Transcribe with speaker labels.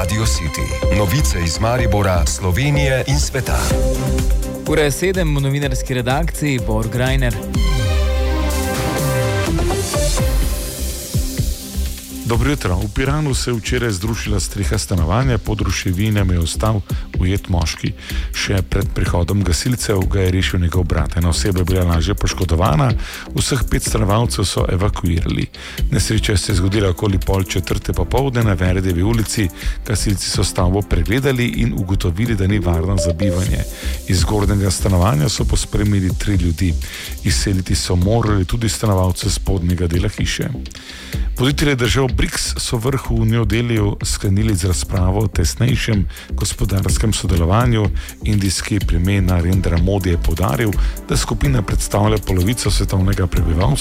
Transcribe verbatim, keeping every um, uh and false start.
Speaker 1: Radio City. Novice iz Maribora, Slovenije in sveta.
Speaker 2: Ura je sedem v novinarski redakciji, Bor Grajner.
Speaker 3: Dobro jutro. V Piranu se je včeraj zrušila streha stanovanja, pod ruševinami je ostal ujet moški. Še pred prihodom gasilcev ga je rešil njegov brat. Ena oseba je bila lažje poškodovana, vseh pet stanovalcev so evakuirali. Nesreča se je zgodila okoli pol četrte popoldne na Verdevi ulici. Gasilci so stavbo pregledali in ugotovili, da ni varno za bivanje. Iz zgornjega stanovanja so pospremili tri ljudi. Izseliti so morali tudi stanovalce spodnjega dela hiše. Voditelji držav BRICS so vrh v New Delhiju sklenili z razpravo o tesnejšem gospodarskem sodelovanju. Indijski premijer Narendra Modi je poudaril, da skupina predstavlja polovico svetovnega prebivalstva